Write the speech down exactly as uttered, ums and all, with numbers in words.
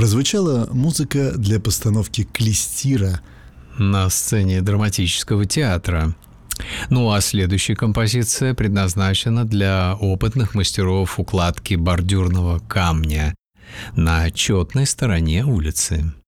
Прозвучала музыка для постановки «Клестира» на сцене драматического театра. Ну а следующая композиция предназначена для опытных мастеров укладки бордюрного камня на четной стороне улицы.